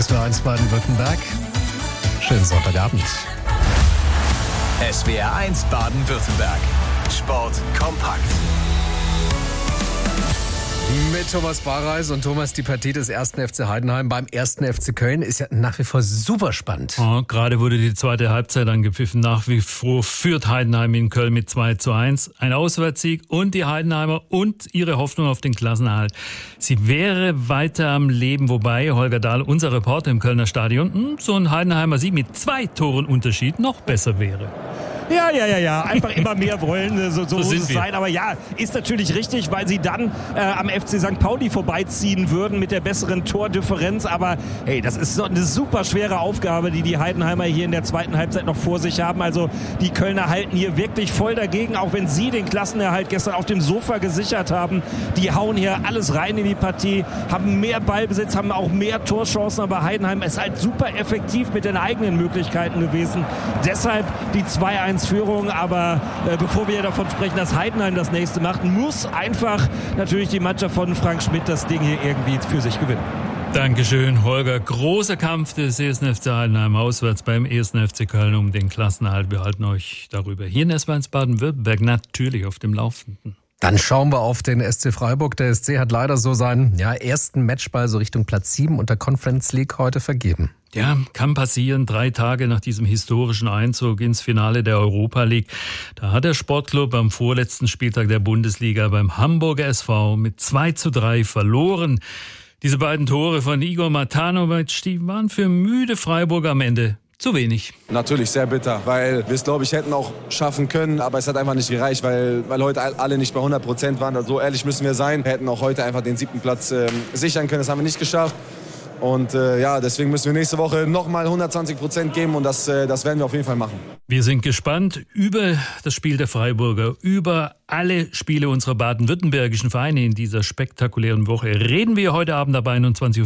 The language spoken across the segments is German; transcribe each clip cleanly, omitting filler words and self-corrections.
SWR 1 Baden-Württemberg. Schönen Sonntagabend. SWR 1 Baden-Württemberg. Sport kompakt. Mit Thomas Barreis und Thomas, die Partie des 1. FC Heidenheim beim 1. FC Köln ist ja nach wie vor super spannend. Oh, gerade wurde die zweite Halbzeit angepfiffen. Nach wie vor führt Heidenheim in Köln mit 2:1. Ein Auswärtssieg und die Heidenheimer und ihre Hoffnung auf den Klassenerhalt. Sie wäre weiter am Leben, wobei Holger Dahl, unser Reporter im Kölner Stadion, so ein Heidenheimer Sieg mit 2 Toren Unterschied noch besser wäre. Ja. Einfach immer mehr wollen, so muss es sein. Aber ja, ist natürlich richtig, weil sie dann am FC St. Pauli vorbeiziehen würden mit der besseren Tordifferenz. Aber hey, das ist so eine super schwere Aufgabe, die Heidenheimer hier in der zweiten Halbzeit noch vor sich haben. Also die Kölner halten hier wirklich voll dagegen, auch wenn sie den Klassenerhalt gestern auf dem Sofa gesichert haben. Die hauen hier alles rein in die Partie, haben mehr Ballbesitz, haben auch mehr Torchancen. Aber Heidenheim ist halt super effektiv mit den eigenen Möglichkeiten gewesen. Deshalb die 2-1-Führung, aber bevor wir davon sprechen, dass Heidenheim das nächste macht, muss einfach natürlich die Mannschaft von Frank Schmidt das Ding hier irgendwie für sich gewinnen. Dankeschön, Holger. Großer Kampf des 1. FC Heidenheim auswärts beim 1. FC Köln um den Klassenerhalt. Wir halten euch darüber hier in SWR 1 Baden-Württemberg natürlich auf dem Laufenden. Dann schauen wir auf den SC Freiburg. Der SC hat leider so seinen ersten Matchball so Richtung Platz 7 und der Conference League heute vergeben. Ja, kann passieren. 3 Tage nach diesem historischen Einzug ins Finale der Europa League. Da hat der Sportclub am vorletzten Spieltag der Bundesliga beim Hamburger SV mit 2:3 verloren. Diese beiden Tore von Igor Matanovic, die waren für müde Freiburg am Ende zu wenig. Natürlich sehr bitter, weil wir es, glaube ich, hätten auch schaffen können, aber es hat einfach nicht gereicht, weil heute alle nicht bei 100% waren. Also so ehrlich müssen wir sein. Wir hätten auch heute einfach den 7. Platz sichern können, das haben wir nicht geschafft. Und deswegen müssen wir nächste Woche nochmal 120% geben und das werden wir auf jeden Fall machen. Wir sind gespannt über das Spiel der Freiburger, über alle Spiele unserer baden-württembergischen Vereine in dieser spektakulären Woche. Reden wir heute Abend ab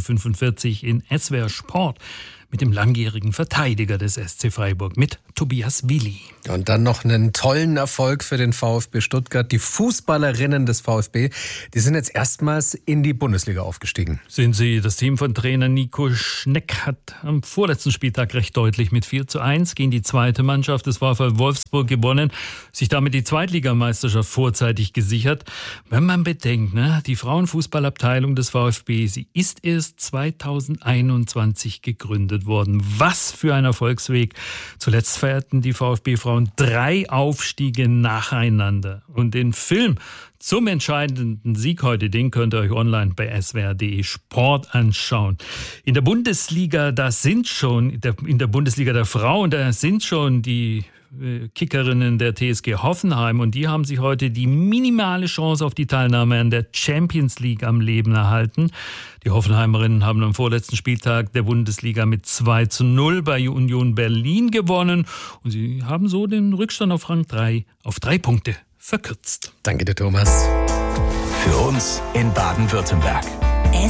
21:45 Uhr in SWR Sport mit dem langjährigen Verteidiger des SC Freiburg, mit Tobias Willi. Und dann noch einen tollen Erfolg für den VfB Stuttgart. Die Fußballerinnen des VfB, die sind jetzt erstmals in die Bundesliga aufgestiegen. Sind sie. Das Team von Trainer Nico Schneck hat am vorletzten Spieltag recht deutlich mit 4:1 gegen die zweite Mannschaft des VfL Wolfsburg gewonnen, sich damit die Zweitligameisterschaft vorzeitig gesichert. Wenn man bedenkt, die Frauenfußballabteilung des VfB, sie ist erst 2021 gegründet worden. Was für ein Erfolgsweg. Zuletzt feierten die VfB-Frauen 3 Aufstiege nacheinander. Und den Film zum entscheidenden Sieg heute, den könnt ihr euch online bei swr.de Sport anschauen. In der Bundesliga, in der Bundesliga der Frauen, da sind schon die Kickerinnen der TSG Hoffenheim und die haben sich heute die minimale Chance auf die Teilnahme an der Champions League am Leben erhalten. Die Hoffenheimerinnen haben am vorletzten Spieltag der Bundesliga mit 2:0 bei Union Berlin gewonnen und sie haben so den Rückstand auf Rang 3 auf 3 Punkte verkürzt. Danke dir, Thomas. Für uns in Baden-Württemberg.